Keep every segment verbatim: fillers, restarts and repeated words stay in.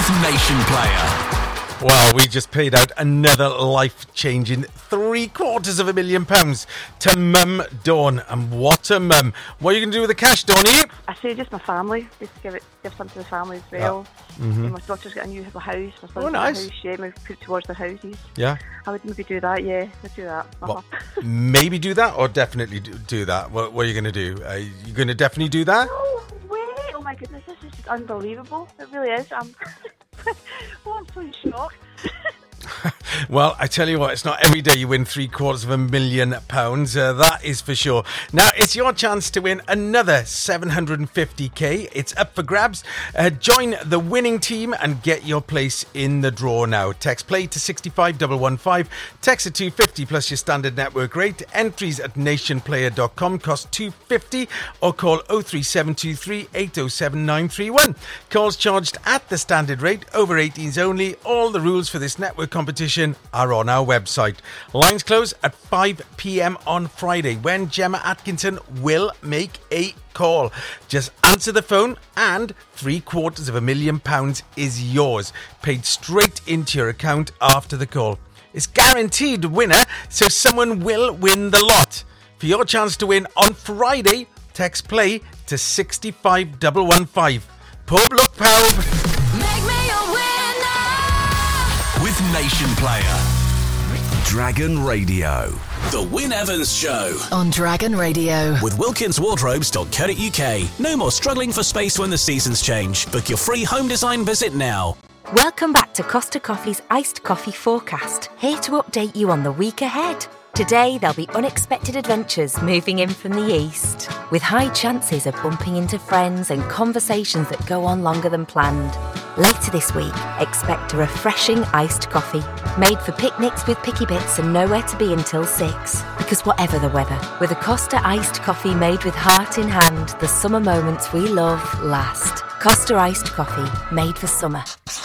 Nation Player. Well, we just paid out another life-changing three quarters of a million pounds to Mum Dawn. And what a mum. What are you going to do with the cash, Dawnie? I say just my family. Just give it, give some to the family as well. Yeah. Mm-hmm. My daughter's got a new house. My son's Oh, got nice. a house. Yeah, maybe put towards their houses. Yeah. I would maybe do that, yeah. I'd do that. Uh-huh. Well, maybe do that or definitely do, do that? What, what are you going to do? Are you going to definitely do that? Oh, wait. Oh, my goodness. This is just unbelievable. It really is. I'm, oh, I'm so shocked. Well, I tell you what, it's not every day you win three quarters of a million pounds. Uh, that is for sure. Now, it's your chance to win another seven hundred fifty k. It's up for grabs. Uh, join the winning team and get your place in the draw now. Text play to six five one one five. Text at two fifty plus your standard network rate. Entries at nationplayer dot com cost two fifty or call oh three seven two three eight oh seven nine three one. Calls charged at the standard rate. Over eighteens only. All the rules for this network competition are on our website. Lines close at five p.m. on Friday when Gemma Atkinson will make a call. Just answer the phone and three quarters of a million pounds is yours, paid straight into your account after the call. It's guaranteed winner, so someone will win the lot. For your chance to win on Friday, text play to six five one one five. Pob luck, pal. Make me a winner with Nation Player. Dragon Radio. The Wyn Evans Show. On Dragon Radio. With wilkins wardrobes dot co dot uk. No more struggling for space when the seasons change. Book your free home design visit now. Welcome back to Costa Coffee's Iced Coffee Forecast. Here to update you on the week ahead. Today, there'll be unexpected adventures moving in from the east, with high chances of bumping into friends and conversations that go on longer than planned. Later this week, expect a refreshing iced coffee, made for picnics with picky bits and nowhere to be until six. Because whatever the weather, with a Costa iced coffee made with heart in hand, the summer moments we love last. Costa iced coffee, made for summer.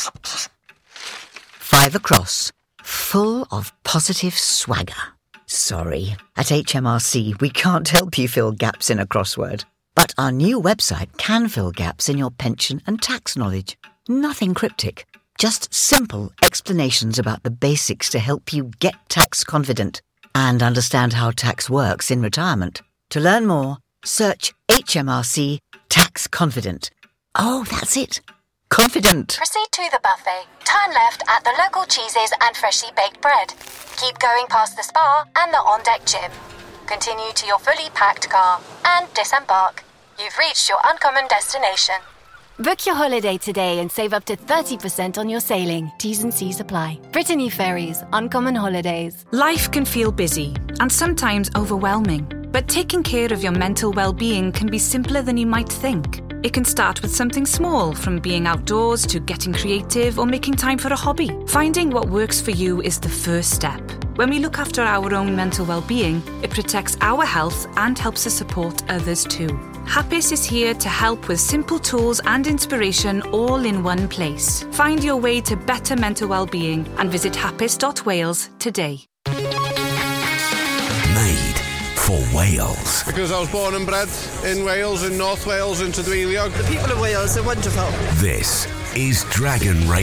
Five across, full of positive swagger. Sorry, at H M R C we can't help you fill gaps in a crossword. But our new website can fill gaps in your pension and tax knowledge. Nothing cryptic, just simple explanations about the basics to help you get tax confident and understand how tax works in retirement. To learn more, search H M R C Tax Confident. Oh, that's it. Confident. Proceed to the buffet. Turn left at the local cheeses and freshly baked bread. Keep going past the spa and the on-deck gym. Continue to your fully packed car and disembark. You've reached your uncommon destination. Book your holiday today and save up to thirty percent on your sailing. T's and C's apply. Brittany Ferries, Uncommon Holidays. Life can feel busy and sometimes overwhelming, but taking care of your mental well-being can be simpler than you might think. It can start with something small, from being outdoors to getting creative or making time for a hobby. Finding what works for you is the first step. When we look after our own mental well-being, it protects our health and helps us support others too. Happis is here to help with simple tools and inspiration all in one place. Find your way to better mental well-being and visit happis dot wales today. Made for Wales. Because I was born and bred in Wales, in North Wales, in Tudwiliog. The people of Wales are wonderful. This is Dragon Radio.